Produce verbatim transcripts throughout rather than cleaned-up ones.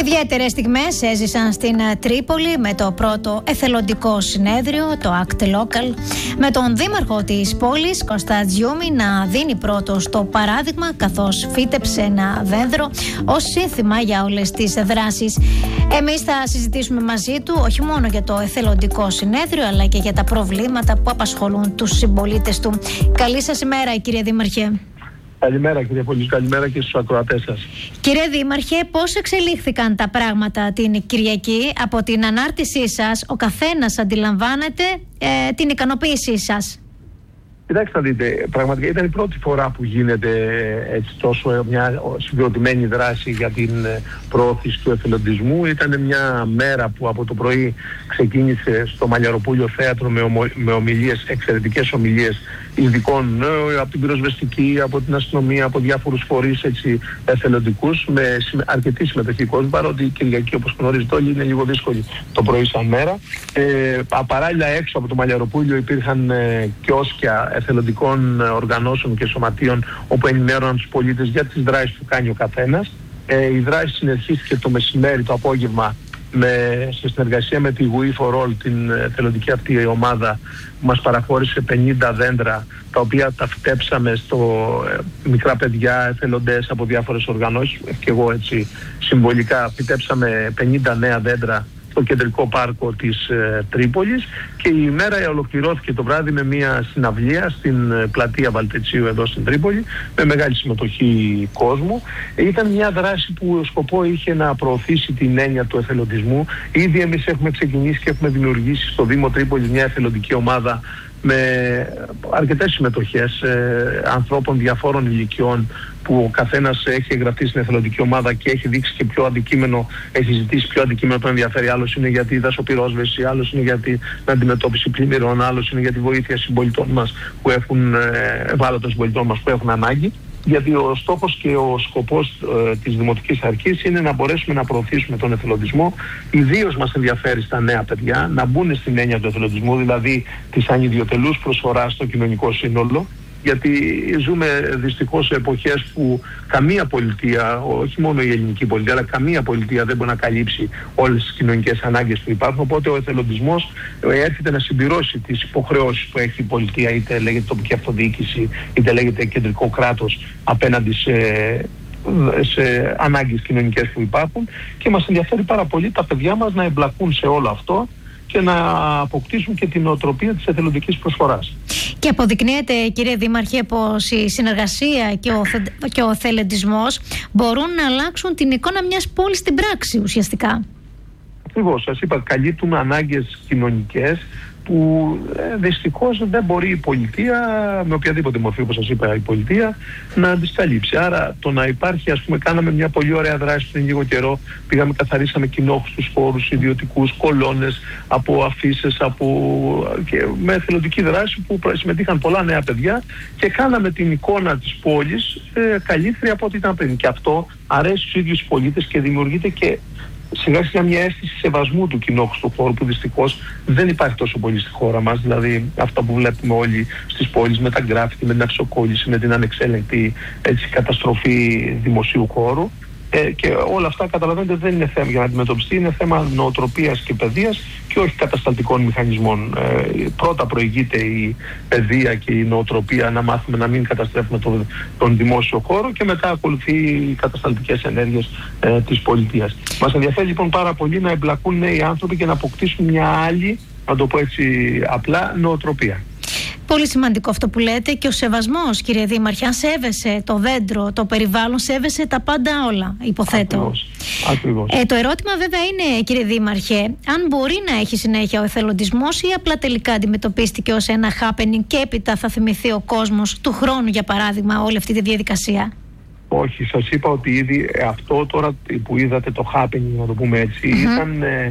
Ιδιαίτερες στιγμές έζησαν στην Τρίπολη με το πρώτο εθελοντικό συνέδριο, το Act Local, με τον δήμαρχο της πόλης, Κώστα Τζιούμι, να δίνει πρώτος το παράδειγμα, καθώς φύτεψε ένα δέντρο ως σύνθημα για όλες τις δράσεις. Εμείς θα συζητήσουμε μαζί του όχι μόνο για το εθελοντικό συνέδριο, αλλά και για τα προβλήματα που απασχολούν τους συμπολίτες του. Καλή σας ημέρα, κύριε Δήμαρχε. Καλημέρα, κύριε Πολύς, καλημέρα και στους ακροατές σας. Κύριε Δήμαρχε, πώς εξελίχθηκαν τα πράγματα την Κυριακή? Από την ανάρτησή σας ο καθένας αντιλαμβάνεται ε, την ικανοποίησή σας. Κοιτάξτε να δείτε, πραγματικά ήταν η πρώτη φορά που γίνεται έτσι τόσο μια συγκροτημένη δράση για την προώθηση του εθελοντισμού. Ήταν μια μέρα που από το πρωί ξεκίνησε στο Μαλιαροπούλιο Θέατρο με, ομο, με ομιλίες, εξαιρετικές ομιλίες ειδικών, από την πυροσβεστική, από την αστυνομία, από διάφορους φορείς έτσι, εθελοντικούς, με αρκετή συμμετοχή κόσμου, παρότι η Κυριακή, όπως γνωρίζετε όλοι, είναι λίγο δύσκολη το πρωί σαν μέρα. Ε, παράλληλα, έξω από το Μαλιαροπούλιο υπήρχαν ε, κιόσκια εθελοντικών οργανώσεων και σωματείων, όπου ενημέρωναν τους πολίτες για τις δράσεις που κάνει ο καθένας. Ε, η δράση συνεχίστηκε το μεσημέρι, το απόγευμα, με, σε συνεργασία με τη We for All, την εθελοντική αυτή ομάδα που μας παραχώρησε πενήντα δέντρα, τα οποία τα φυτέψαμε στο ε, μικρά παιδιά, εθελοντές από διάφορες οργανώσεις, και εγώ έτσι συμβολικά φυτέψαμε πενήντα νέα δέντρα στο κεντρικό πάρκο της ε, Τρίπολης, και η ημέρα ολοκληρώθηκε το βράδυ με μια συναυλία στην ε, πλατεία Βαλτετσίου εδώ στην Τρίπολη, με μεγάλη συμμετοχή κόσμου. Ε, ήταν μια δράση που σκοπό είχε να προωθήσει την έννοια του εθελοντισμού. Ήδη εμείς έχουμε ξεκινήσει και έχουμε δημιουργήσει στο Δήμο Τρίπολης μια εθελοντική ομάδα με αρκετές συμμετοχές ε, ανθρώπων διαφόρων ηλικιών, που ο καθένας έχει εγγραφεί στην εθελοντική ομάδα και έχει δείξει και ποιο αντικείμενο, έχει ζητήσει ποιο αντικείμενο τον ενδιαφέρει. Άλλος είναι για τη δασοπυρόσβεση, άλλος είναι για την αντιμετώπιση πλημμυρών, άλλος είναι για τη βοήθεια συμπολιτών μας που έχουν, ευάλωτων συμπολιτών μας που έχουν ανάγκη. Γιατί ο στόχος και ο σκοπός ε, της Δημοτικής Αρχής είναι να μπορέσουμε να προωθήσουμε τον εθελοντισμό. Ιδίως μας ενδιαφέρει στα νέα παιδιά να μπουν στην έννοια του εθελοντισμού, δηλαδή της ανιδιοτελούς προσφοράς στο κοινωνικό σύνολο. Γιατί ζούμε δυστυχώς σε εποχές που καμία πολιτεία, όχι μόνο η ελληνική πολιτεία, αλλά καμία πολιτεία δεν μπορεί να καλύψει όλες τις κοινωνικές ανάγκες που υπάρχουν. Οπότε ο εθελοντισμός έρχεται να συμπληρώσει τις υποχρεώσεις που έχει η πολιτεία, είτε λέγεται τοπική αυτοδιοίκηση, είτε λέγεται κεντρικό κράτος, απέναντι σε, σε ανάγκες κοινωνικές που υπάρχουν. Και μας ενδιαφέρει πάρα πολύ τα παιδιά μας να εμπλακούν σε όλο αυτό και να αποκτήσουν και την νοοτροπία της εθελοντικής προσφοράς. Και αποδεικνύεται, κύριε Δήμαρχε, πως η συνεργασία και ο, και ο εθελοντισμός μπορούν να αλλάξουν την εικόνα μιας πόλης στην πράξη ουσιαστικά. Ακριβώς, σας είπα, καλύπτουμε ανάγκες κοινωνικές που ε, δυστυχώς δεν μπορεί η πολιτεία, με οποιαδήποτε μορφή, όπως σας είπα, η πολιτεία να τις καλύψει. Άρα το να υπάρχει, ας πούμε, κάναμε μια πολύ ωραία δράση πριν λίγο καιρό, πήγαμε, καθαρίσαμε κοινόχρηστους χώρους, ιδιωτικούς, κολόνες από αφίσες, από, και με εθελοντική δράση που συμμετείχαν πολλά νέα παιδιά, και κάναμε την εικόνα της πόλης ε, καλύτερη από ό,τι ήταν πριν. Και αυτό αρέσει στους ίδιους τους πολίτες και δημιουργείται και σιγά σιγά μια αίσθηση σεβασμού του κοινόχρηστου χώρου, που δυστυχώς δεν υπάρχει τόσο πολύ στη χώρα μας. Δηλαδή αυτά που βλέπουμε όλοι στις πόλεις, με τα γκράφιτι, με την αξιοκόλληση, με την ανεξέλεγκτη έτσι, καταστροφή δημοσίου χώρου. Ε, και όλα αυτά, καταλαβαίνετε, δεν είναι θέμα για να αντιμετωπιστεί, είναι θέμα νοοτροπίας και παιδείας και όχι κατασταλτικών μηχανισμών. Ε, πρώτα προηγείται η παιδεία και η νοοτροπία, να μάθουμε να μην καταστρέφουμε τον, τον δημόσιο χώρο, και μετά ακολουθεί οι κατασταλτικές ενέργειες ε, της πολιτείας. Μας ενδιαφέρει λοιπόν πάρα πολύ να εμπλακούν νέοι άνθρωποι και να αποκτήσουν μια άλλη, να το πω έτσι απλά, νοοτροπία. Πολύ σημαντικό αυτό που λέτε, και ο σεβασμός, κύριε Δήμαρχε. Αν σέβεσαι το δέντρο, το περιβάλλον, σέβεσαι τα πάντα όλα, υποθέτω. Ακριβώς. Ακριβώς. Ε, το ερώτημα βέβαια είναι, κύριε Δήμαρχε, αν μπορεί να έχει συνέχεια ο εθελοντισμός, ή απλά τελικά αντιμετωπίστηκε ως ένα happening και έπειτα θα θυμηθεί ο κόσμος του χρόνου, για παράδειγμα, όλη αυτή τη διαδικασία? Όχι, σας είπα ότι ήδη αυτό τώρα που είδατε, το happening, να το πούμε έτσι, mm-hmm. ήταν... Ε,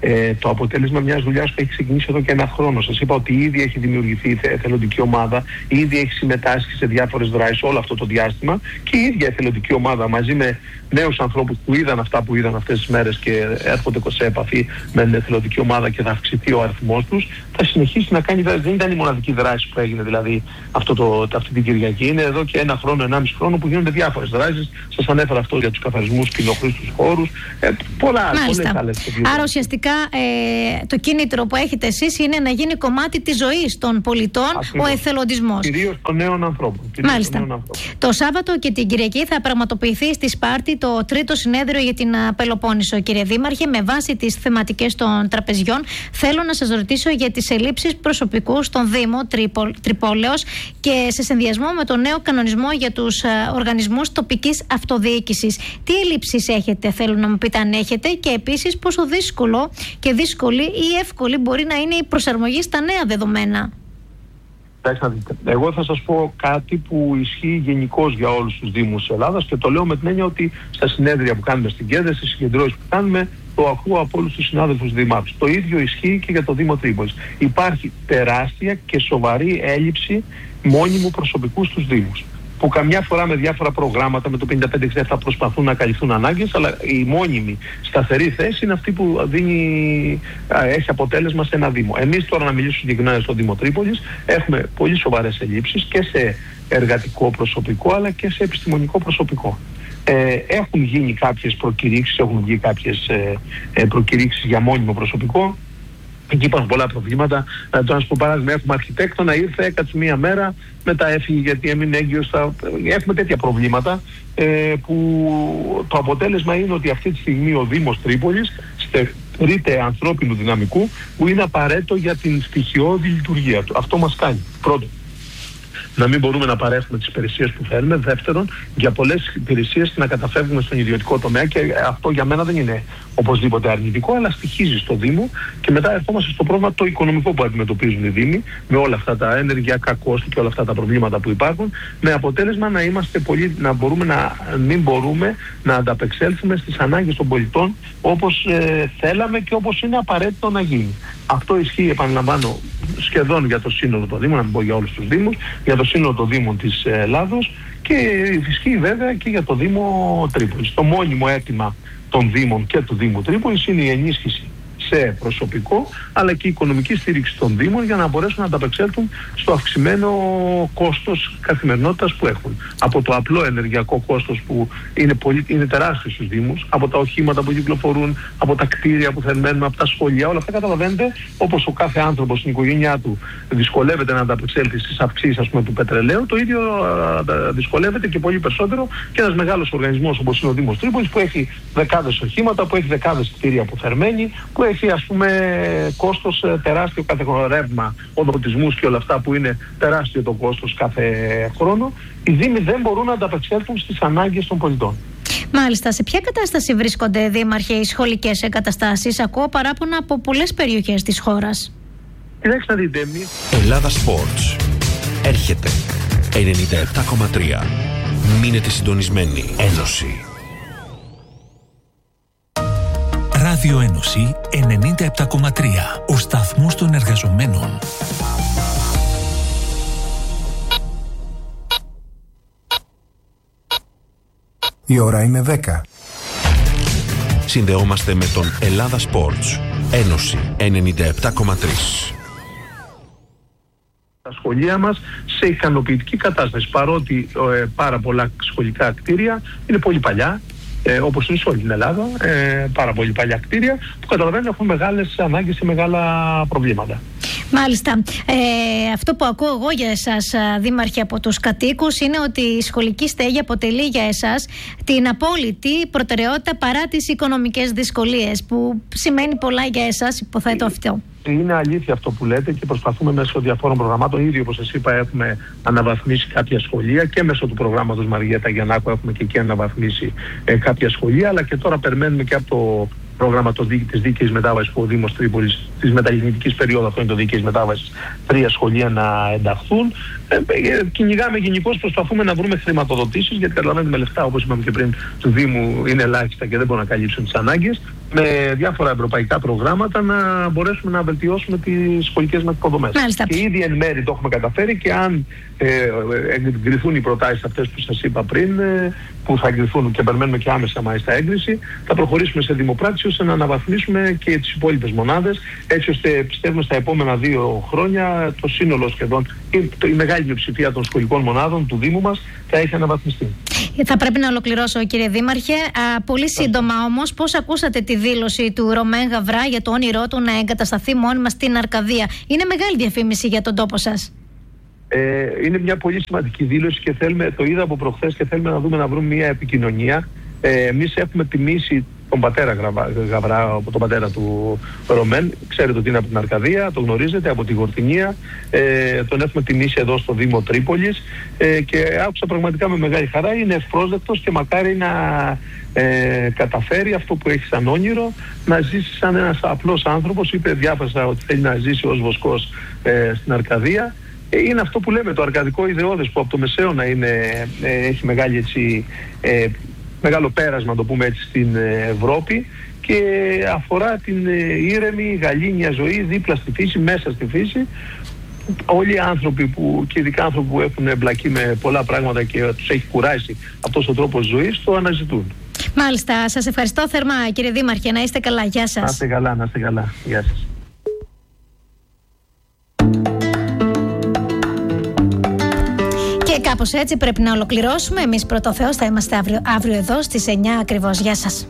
ε, το αποτέλεσμα μιας δουλειάς που έχει ξεκινήσει εδώ και ένα χρόνο. Σας είπα ότι ήδη έχει δημιουργηθεί η εθελοντική ομάδα, ήδη έχει συμμετάσχει σε διάφορες δράσεις όλο αυτό το διάστημα και η ίδια εθελοντική ομάδα μαζί με νέους ανθρώπους που είδαν αυτά που είδαν αυτές τις μέρες και έρχονται σε επαφή με την εθελοντική ομάδα και θα αυξηθεί ο αριθμός τους, θα συνεχίσει να κάνει. Δεν ήταν η μοναδική δράση που έγινε δηλαδή αυτό το, αυτή την Κυριακή. Είναι εδώ και ένα χρόνο, ενάμιση χρόνο που γίνονται διάφορες δράσεις. Σας ανέφερα αυτό για τους καθαρισμούς, κοινόχρηστους χώρους. Ε, πολλά, πολλές άλλες. Άρα ουσιαστικά ε, το κίνητρο που έχετε εσείς είναι να γίνει κομμάτι της ζωής των πολιτών. Ακριβώς. Ο εθελοντισμός. Κυρίως των νέων ανθρώπων. Μάλιστα. Νέων ανθρώπων. Το Σάββατο και την Κυριακή θα πραγματοποιηθεί στη Σπάρτη το τρίτο συνέδριο για την Πελοπόννησο. Κύριε Δήμαρχε, με βάση τις θεματικές των τραπεζιών, θέλω να σας ρωτήσω για τις ελλείψεις προσωπικού στον Δήμο Τρίπο, Τρυπόλεως και σε συνδυασμό με τον νέο κανονισμό για τους οργανισμούς τοπικής αυτοδιοίκησης. Τι ελλείψεις έχετε, θέλω να μου πείτε αν έχετε, και επίσης πόσο δύσκολο και δύσκολη ή εύκολη μπορεί να είναι η προσαρμογή στα νέα δεδομένα. Εγώ θα σας πω κάτι που ισχύει γενικώς για όλους τους Δήμους της Ελλάδας και το λέω με την έννοια ότι στα συνέδρια που κάνουμε στην Κέντρα, στις συγκεντρώσεις που κάνουμε, το ακούω από όλους τους συνάδελφους δημάρχους. Το ίδιο ισχύει και για το Δήμο Τρίπολης. Υπάρχει τεράστια και σοβαρή έλλειψη μόνιμου προσωπικού στους Δήμους, που καμιά φορά με διάφορα προγράμματα, με το πενήντα πέντε εξήντα επτά προσπαθούν να καλυφθούν ανάγκες, αλλά η μόνιμη σταθερή θέση είναι αυτή που δίνει, έχει αποτέλεσμα σε ένα Δήμο. Εμείς τώρα, να μιλήσω συγκεκριμένα στο Δήμο Τρίπολης, έχουμε πολύ σοβαρές ελλείψεις και σε εργατικό προσωπικό αλλά και σε επιστημονικό προσωπικό. Ε, έχουν γίνει κάποιες προκηρύξεις, έχουν βγει κάποιες ε, ε, προκηρύξεις για μόνιμο προσωπικό. Εκεί υπάρχουν πολλά προβλήματα. Ε, τώρα, να σου πω παράδειγμα, έχουμε αρχιτέκτονα, ήρθε, έκατσε μία μέρα, μετά έφυγε γιατί έμεινε έγκυος. Θα... Έχουμε τέτοια προβλήματα ε, που το αποτέλεσμα είναι ότι αυτή τη στιγμή ο Δήμος Τρίπολης στερείται ανθρώπινου δυναμικού που είναι απαραίτητο για την στοιχειώδη λειτουργία του. Αυτό μας κάνει. Πρώτον, να μην μπορούμε να παρέχουμε τις υπηρεσίες που θέλουμε. Δεύτερον, για πολλές υπηρεσίες να καταφεύγουμε στον ιδιωτικό τομέα και αυτό για μένα δεν είναι οπωσδήποτε αρνητικό, αλλά στοιχίζει στο Δήμο. Και μετά ερχόμαστε στο πρόβλημα το οικονομικό που αντιμετωπίζουν οι Δήμοι, με όλα αυτά τα ενεργειακά κόστη και όλα αυτά τα προβλήματα που υπάρχουν, με αποτέλεσμα να είμαστε πολύ, να μπορούμε να μην μπορούμε να ανταπεξέλθουμε στις ανάγκες των πολιτών όπως ε, θέλαμε και όπως είναι απαραίτητο να γίνει. Αυτό ισχύει, επαναλαμβάνω, σχεδόν για το σύνολο των Δήμων, να μην πω για όλους τους Δήμους, για το σύνολο των Δήμων της Ελλάδος και ισχύει βέβαια και για το Δήμο Τρίπολης. Το μόνιμο αίτημα των Δήμων και του Δήμου Τρίπολης είναι η ενίσχυση σε προσωπικό αλλά και η οικονομική στήριξη των Δήμων για να μπορέσουν να ανταπεξέλθουν στο αυξημένο κόστος καθημερινότητας που έχουν. Από το απλό ενεργειακό κόστος που είναι, πολύ, είναι τεράστιο στους Δήμους, από τα οχήματα που κυκλοφορούν, από τα κτίρια που θερμαίνουμε, από τα σχολεία, όλα αυτά καταλαβαίνετε, όπως ο κάθε άνθρωπος στην οικογένειά του δυσκολεύεται να ανταπεξέλθει στις αυξήσεις, ας πούμε, του πετρελαίου, το ίδιο α, δυσκολεύεται και πολύ περισσότερο και ένας μεγάλος οργανισμός όπως είναι ο Δήμος Τρίπολης, που έχει δεκάδες οχήματα, που έχει δεκάδες κτίρια που θερμαίνει, που έχει, ας πούμε, κόστος τεράστιο κάθε ρεύμα, οδοτισμούς και όλα αυτά που είναι τεράστιο το κόστος κάθε χρόνο. Οι Δήμοι δεν μπορούν να ανταπεξέλθουν στις ανάγκες των πολιτών. Μάλιστα. Σε ποια κατάσταση βρίσκονται, Δήμαρχε, οι σχολικές εγκαταστάσεις? Ακούω παράπονα από πολλές περιοχές της χώρας. Κοιτάξτε να δείτε, εμείς... Ελλάδα Sports. Έρχεται ενενήντα επτά κόμμα τρία. Μείνετε συντονισμένοι. Ένωση. Ράδιο Ένωση ενενήντα επτά κόμμα τρία. Ο σταθμός των εργαζομένων. Η ώρα είναι δέκα. Συνδεόμαστε με τον Ελλάδα Sports. Ένωση ενενήντα επτά κόμμα τρία. Τα σχολεία μας σε ικανοποιητική κατάσταση, παρότι ε, πάρα πολλά σχολικά κτίρια είναι πολύ παλιά. Ε, όπως είναι σε όλη την Ελλάδα, ε, πάρα πολύ παλιά κτίρια που καταλαβαίνουν έχουν μεγάλες ανάγκες και μεγάλα προβλήματα. Μάλιστα. Ε, αυτό που ακούω εγώ για εσάς, Δήμαρχε, από τους κατοίκους είναι ότι η σχολική στέγη αποτελεί για εσάς την απόλυτη προτεραιότητα παρά τις οικονομικές δυσκολίες, που σημαίνει πολλά για εσάς, υποθέτω αυτό. Είναι αλήθεια αυτό που λέτε και προσπαθούμε μέσω διαφόρων προγραμμάτων. Ήδη, όπως σας είπα, έχουμε αναβαθμίσει κάποια σχολεία και μέσω του προγράμματος Μαριέτα Γιαννάκου έχουμε και εκεί αναβαθμίσει ε, κάποια σχολεία, αλλά και τώρα περιμένουμε και από το πρόγραμμα της δίκαιης μετάβασης που ο Δήμος Τρίπολης της μεταγεννητικής περίοδου, αυτό είναι το δίκαιης μετάβασης, τρία σχολεία να ενταχθούν. Ε, ε, κυνηγάμε γενικώς, προσπαθούμε να βρούμε χρηματοδοτήσεις, γιατί καταλαβαίνετε με λεφτά, όπως είπαμε και πριν, του Δήμου είναι ελάχιστα και δεν μπορούν να καλύψουν τις ανάγκες. Με διάφορα ευρωπαϊκά προγράμματα να μπορέσουμε να βελτιώσουμε τις σχολικές μας υποδομές. Και ήδη εν μέρει το έχουμε καταφέρει, και αν ε, εγκριθούν οι προτάσεις αυτές που σας είπα πριν, ε, που θα εγκριθούν και περιμένουμε και άμεσα μάλιστα έγκριση, θα προχωρήσουμε σε δημοπράτηση ώστε να αναβαθμίσουμε και τις υπόλοιπες μονάδες, έτσι ώστε πιστεύουμε στα επόμενα δύο χρόνια το σύνολο σχεδόν, η, η μεγάλη πλειοψηφία των σχολικών μονάδων του Δήμου μας θα έχει αναβαθμιστεί. Θα πρέπει να ολοκληρώσω, κύριε Δήμαρχε. Α, πολύ σύντομα όμως, πώς ακούσατε τη δήλωση του Ρωμέν Γαβρά για το όνειρό του να εγκατασταθεί μόνιμα στην Αρκαδία? Είναι μεγάλη διαφήμιση για τον τόπο σας. Ε, είναι μια πολύ σημαντική δήλωση και θέλουμε, το είδα από προχθές και θέλουμε να δούμε να βρούμε μια επικοινωνία. Ε, εμείς έχουμε τιμήσει τον πατέρα Γαβρά, τον πατέρα του Ρωμέν. Ξέρετε ότι είναι από την Αρκαδία, το γνωρίζετε, από τη Γορτινία. Ε, τον έχουμε τιμήσει εδώ στο Δήμο Τρίπολης ε, και άκουσα πραγματικά με μεγάλη χαρά. Είναι ευπρόσδεκτος και μακάρι να ε, καταφέρει αυτό που έχει σαν όνειρο, να ζήσει σαν ένας απλός άνθρωπος. Είπε διάφασα ότι θέλει να ζήσει ως βοσκός ε, στην Αρκαδία. Ε, είναι αυτό που λέμε, το αρκαδικό ιδεώδες, που από το μεσαίωνα είναι, ε, έχει μεγάλη έτσι, ε, μεγάλο πέρασμα, να το πούμε έτσι, στην Ευρώπη, και αφορά την ήρεμη γαλήνια ζωή δίπλα στη φύση, μέσα στη φύση. Όλοι οι άνθρωποι που, και ειδικά άνθρωποι που έχουν εμπλακεί με πολλά πράγματα και τους έχει κουράσει αυτός ο τρόπος ζωής, το αναζητούν. Μάλιστα, σας ευχαριστώ θερμά, κύριε Δήμαρχε, να είστε καλά. Γεια σας. Να είστε καλά, να είστε καλά. Γεια σας. Και κάπως έτσι πρέπει να ολοκληρώσουμε. Εμείς πρώτο Θεός θα είμαστε αύριο, αύριο εδώ στις εννιά ακριβώς. Γεια σας.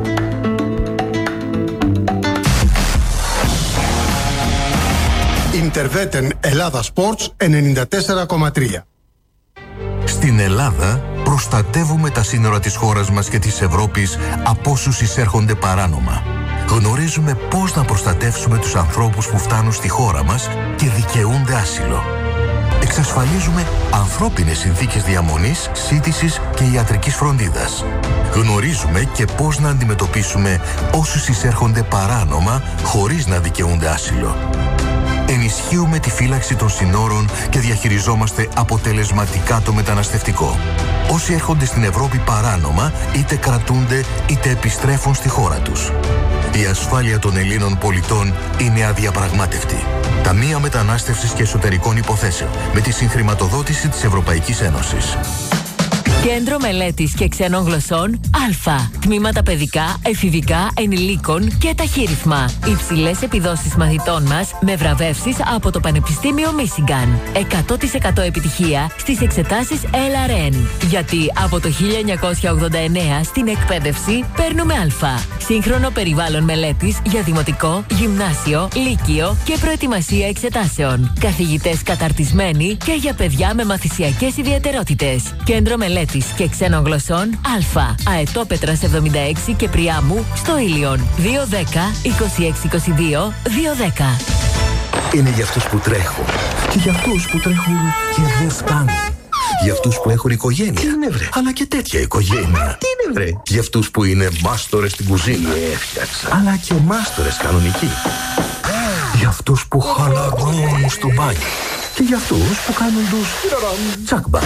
Ιντερβέτεν Ελλάδα Sports ενενήντα τέσσερα κόμμα τρία. Στην Ελλάδα προστατεύουμε τα σύνορα της χώρας μας και της Ευρώπης από όσους εισέρχονται παράνομα. Γνωρίζουμε πώς να προστατεύσουμε τους ανθρώπους που φτάνουν στη χώρα μας και δικαιούνται άσυλο. Εξασφαλίζουμε ανθρώπινες συνθήκες διαμονής, σύντησης και ιατρικής φροντίδας. Γνωρίζουμε και πώς να αντιμετωπίσουμε όσους εισέρχονται παράνομα χωρίς να δικαιούνται άσυλο. Ενισχύουμε τη φύλαξη των συνόρων και διαχειριζόμαστε αποτελεσματικά το μεταναστευτικό. Όσοι έρχονται στην Ευρώπη παράνομα, είτε κρατούνται είτε επιστρέφουν στη χώρα τους. Η ασφάλεια των Ελλήνων πολιτών είναι αδιαπραγμάτευτη. Ταμεία Μετανάστευσης και Εσωτερικών Υποθέσεων, με τη συγχρηματοδότηση της Ευρωπαϊκής Ένωσης. Κέντρο Μελέτης και Ξένων Γλωσσών Α. Τμήματα παιδικά, εφηβικά, ενηλίκων και ταχύρυθμα. Υψηλές επιδόσεις μαθητών μας με βραβεύσεις από το Πανεπιστήμιο Μίσιγκαν. εκατό τοις εκατό επιτυχία στις εξετάσεις Ελ Αρ Εν. Γιατί από το χίλια εννιακόσια ογδόντα εννέα στην εκπαίδευση παίρνουμε Α. Σύγχρονο περιβάλλον μελέτης για δημοτικό, γυμνάσιο, λύκειο και προετοιμασία εξετάσεων. Καθηγητές καταρτισμένοι και για παιδιά με μαθησιακές ιδιαιτερότητες. Κέντρο Μελέτης και Ξένων Γλωσσών Α. Αετόπετρας εβδομήντα έξι και Πριάμου στο Ήλιον. δύο δέκα είκοσι έξι είκοσι δύο δύο δέκα. Είναι για αυτούς που τρέχουν και για αυτούς που τρέχουν και δεν φτάνουν. Για αυτούς που έχουν οικογένεια. Τι είναι βρε? Αλλά και τέτοια οικογένεια. Τι είναι βρε? Για αυτούς που είναι μάστορες στην κουζίνα. Έφτιαξα. Αλλά και μάστορες κανονικοί. Για αυτούς που χαλαρώνουν στο μπάνιο. Και για αυτούς που κάνουν τους τσακμπα.